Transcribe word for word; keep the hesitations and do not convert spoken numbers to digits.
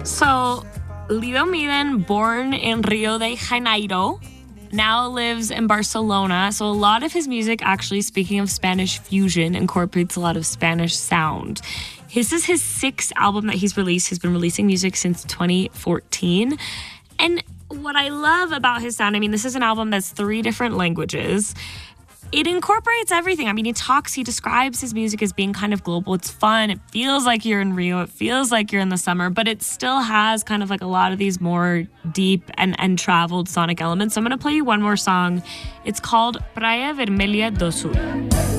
So, Leo Miden, born in Rio de Janeiro, now lives in Barcelona. So a lot of his music, actually, speaking of Spanish fusion, incorporates a lot of Spanish sound. This is his sixth album that he's released. He's been releasing music since twenty fourteen. And what I love about his sound, I mean, this is an album that's three different languages. It incorporates everything. I mean, he talks, he describes his music as being kind of global. It's fun. It feels like you're in Rio. It feels like you're in the summer, but it still has kind of like a lot of these more deep and, and traveled sonic elements. So I'm going to play you one more song. It's called Praia Vermelha do Sul.